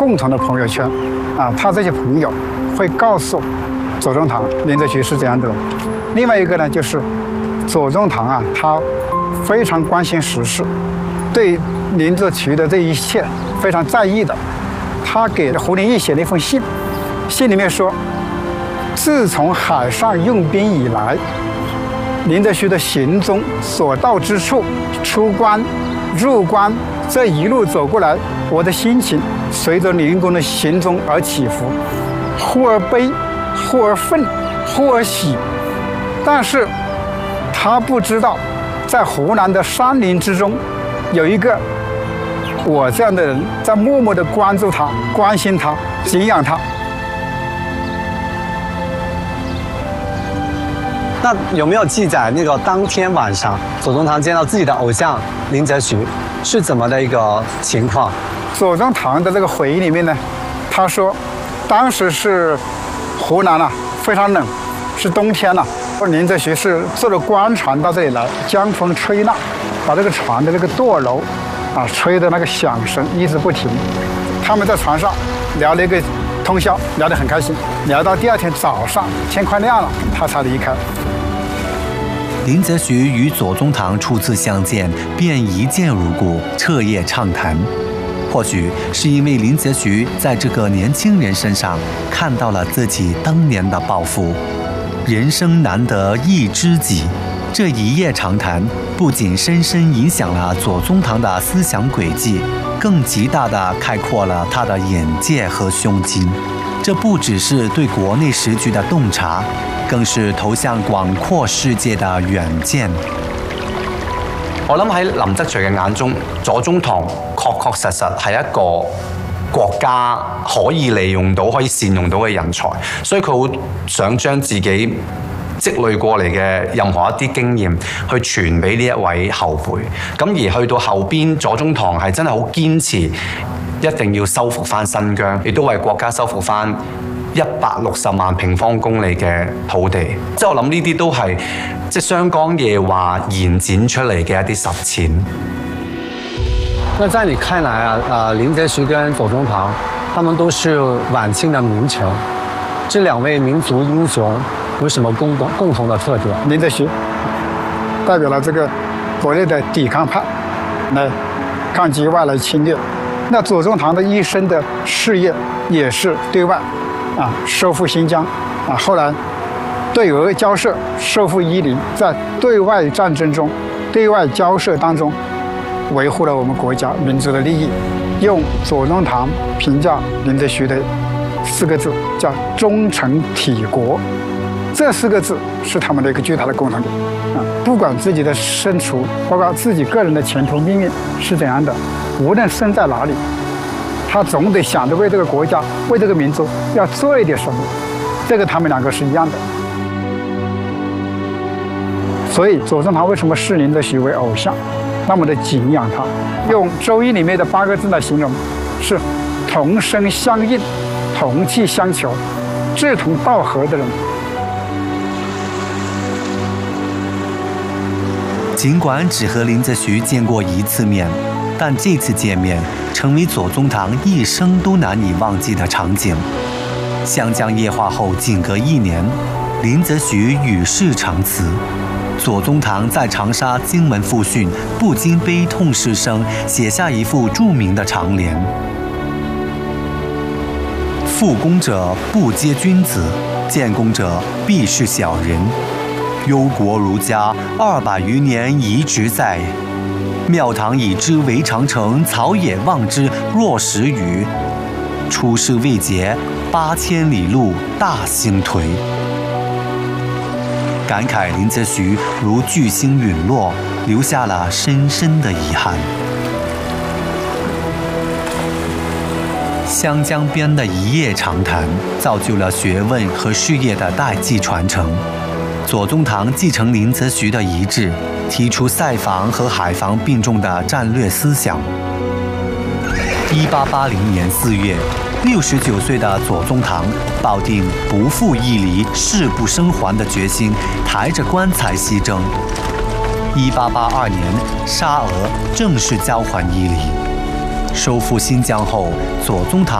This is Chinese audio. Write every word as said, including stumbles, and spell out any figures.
共同的朋友圈，啊，他这些朋友会告诉左宗棠、林则徐是这样的人。另外一个呢，就是左宗棠啊，他非常关心时事，对林则徐的这一切非常在意的。他给胡林翼写了一封信，信里面说，自从海上用兵以来，林则徐的行踪所到之处，出关、入关，这一路走过来，我的心情随着林公的行踪而起伏，忽而悲，忽而愤，忽而喜。但是他不知道，在湖南的山林之中，有一个我这样的人在默默地关注他、关心他、敬仰他。 那有没有记载那个当天晚上左宗棠见到自己的偶像林则徐是怎么的一个情况？ 左宗棠的这个回忆里面呢，他说，当时是湖南啊非常冷，是冬天了、啊。林则徐是坐着官船到这里来，江风吹浪，把这个船的这个舵楼啊吹的那个响声一直不停。他们在船上聊了一个通宵，聊得很开心，聊到第二天早上天快亮了，他才离开。 林则徐与左宗棠初次相见便一见如故，彻夜畅谈。或许是因为林则徐在这个年轻人身上看到了自己当年的抱负。人生难得一知己，这一夜长谈不仅深深影响了左宗棠的思想轨迹，更极大地开阔了他的眼界和胸襟。这不只是对国内时局的洞察，更是投向廣闊世界的遠見。 我諗喺林則徐嘅眼中，左宗棠確確實實係一個國家可以利用到、可以善用到嘅人才，所以佢好想將自己積累過嚟嘅任何一啲經驗去傳俾呢一位後輩。咁而去到後邊，左宗棠係真係好堅持一定要收復翻新疆，亦都為國家收復翻一百六十萬平方公里嘅土地。即係我諗呢啲都係即係湘江夜話延展出嚟嘅一啲實踐。 那在你看来啊，呃，林则徐跟左宗棠，他们都是晚清的名臣，这两位民族英雄有什么共同共同的特点？ 林则徐代表了这个国内的抵抗派，来抗击外来侵略。那左宗棠的一生的事业也是对外啊收复新疆啊，后来对俄交涉收复伊犁，在对外战争中、对外交涉当中，维护了我们国家民族的利益。用左宗棠评价林则徐的四个字叫“忠诚体国”，这四个字是他们的一个巨大的共同点啊！不管自己的身处，包括自己个人的前途命运是怎样的，无论身在哪里，他总得想着为这个国家、为这个民族要做一点什么。这个他们两个是一样的。所以左宗棠为什么视林则徐为偶像，那么的敬仰他？用《周易》里面的八个字来形容，是同声相应、同气相求、志同道合的人。 尽管只和林则徐见过一次面，但这次见面成为左宗棠一生都难以忘记的场景。湘江夜话后仅隔一年，林则徐与世长辞。左宗棠在长沙荆门复训，不禁悲痛失声，写下一副著名的长联：复功者不皆君子，建功者必是小人。忧国儒家二百余年遗直在，庙堂以之为长城，草野望之若石隅。出师未捷，八千里路大兴颓。感慨林则徐如巨星陨落，留下了深深的遗憾。湘江边的一夜长谈，造就了学问和事业的代际传承。左宗棠继承林则徐的遗志，提出塞防和海防并重的战略思想。一八八零年四月，六十九岁的左宗棠抱定不负伊犁、誓不生还的决心，抬着棺材西征。一八八二年，沙俄正式交还伊犁。收复新疆后，左宗棠